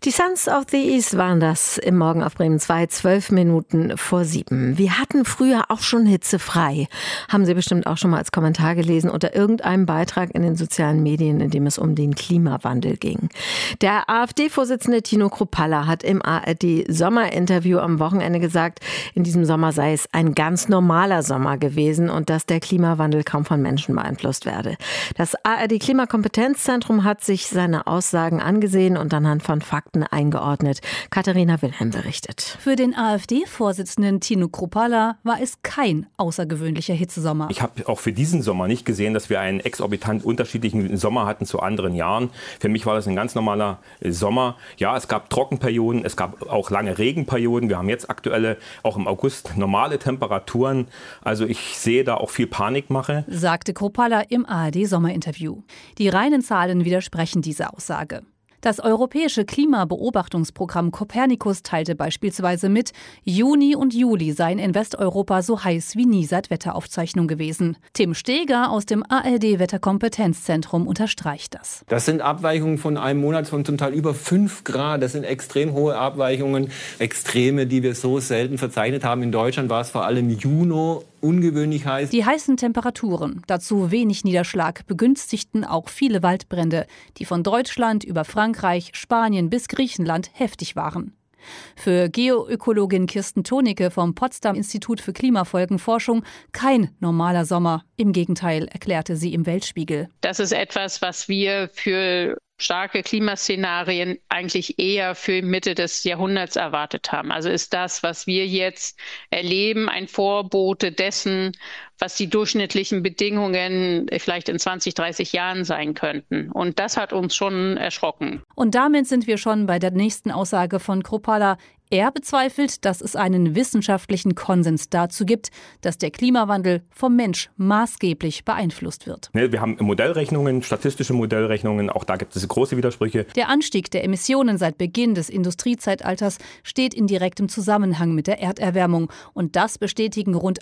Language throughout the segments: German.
Die Sons of the East waren das im Morgen auf Bremen 2, 12 Minuten vor 7. Wir hatten früher auch schon hitzefrei. Haben Sie bestimmt auch schon mal als Kommentar gelesen unter irgendeinem Beitrag in den sozialen Medien, in dem es um den Klimawandel ging. Der AfD-Vorsitzende Tino Kruppalla hat im ARD-Sommerinterview am Wochenende gesagt, in diesem Sommer sei es ein ganz normaler Sommer gewesen und dass der Klimawandel kaum von Menschen beeinflusst werde. Das ARD-Klimakompetenzzentrum hat sich seine Aussagen angesehen und anhand von Fakten eingeordnet. Katharina Wilhelm berichtet. Für den AfD-Vorsitzenden Tino Kruppalla war es kein außergewöhnlicher Hitzesommer. Ich habe auch für diesen Sommer nicht gesehen, dass wir einen exorbitant unterschiedlichen Sommer hatten zu anderen Jahren. Für mich war das ein ganz normaler Sommer. Ja, es gab Trockenperioden, es gab auch lange Regenperioden. Wir haben jetzt aktuelle, auch im August, normale Temperaturen. Also ich sehe da auch viel Panikmache, sagte Kruppalla im ARD-Sommerinterview. Die reinen Zahlen widersprechen dieser Aussage. Das europäische Klimabeobachtungsprogramm Copernicus teilte beispielsweise mit, Juni und Juli seien in Westeuropa so heiß wie nie seit Wetteraufzeichnung gewesen. Tim Steger aus dem ARD-Wetterkompetenzzentrum unterstreicht das. Das sind Abweichungen von einem Monat von zum Teil über 5 Grad. Das sind extrem hohe Abweichungen, Extreme, die wir so selten verzeichnet haben. In Deutschland war es vor allem Juni ungewöhnlich heiß. Die heißen Temperaturen, dazu wenig Niederschlag, begünstigten auch viele Waldbrände, die von Deutschland über Frankreich, Spanien bis Griechenland heftig waren. Für Geoökologin Kirsten Tonicke vom Potsdam Institut für Klimafolgenforschung kein normaler Sommer. Im Gegenteil, erklärte sie im Weltspiegel. Das ist etwas, was wir für starke Klimaszenarien eigentlich eher für Mitte des Jahrhunderts erwartet haben. Also ist das, was wir jetzt erleben, ein Vorbote dessen, was die durchschnittlichen Bedingungen vielleicht in 20, 30 Jahren sein könnten. Und das hat uns schon erschrocken. Und damit sind wir schon bei der nächsten Aussage von Kruppalla. Er bezweifelt, dass es einen wissenschaftlichen Konsens dazu gibt, dass der Klimawandel vom Mensch maßgeblich beeinflusst wird. Wir haben Modellrechnungen, statistische Modellrechnungen, auch da gibt es große Widersprüche. Der Anstieg der Emissionen seit Beginn des Industriezeitalters steht in direktem Zusammenhang mit der Erderwärmung. Und das bestätigen rund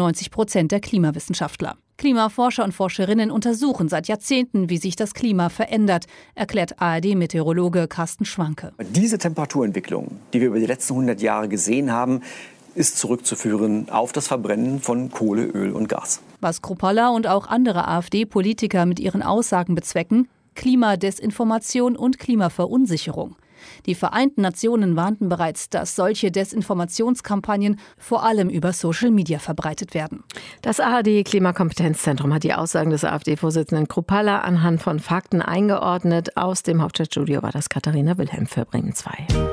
98% der Klimawissenschaftler. Klimaforscher und Forscherinnen untersuchen seit Jahrzehnten, wie sich das Klima verändert, erklärt ARD-Meteorologe Carsten Schwanke. Diese Temperaturentwicklung, die wir über die letzten 100 Jahre gesehen haben, ist zurückzuführen auf das Verbrennen von Kohle, Öl und Gas. Was Kruppalla und auch andere AfD-Politiker mit ihren Aussagen bezwecken: Klimadesinformation und Klimaverunsicherung. Die Vereinten Nationen warnten bereits, dass solche Desinformationskampagnen vor allem über Social Media verbreitet werden. Das ARD-Klimakompetenzzentrum hat die Aussagen des AfD-Vorsitzenden Kruppalla anhand von Fakten eingeordnet. Aus dem Hauptstadtstudio war das Katharina Wilhelm für Bremen 2.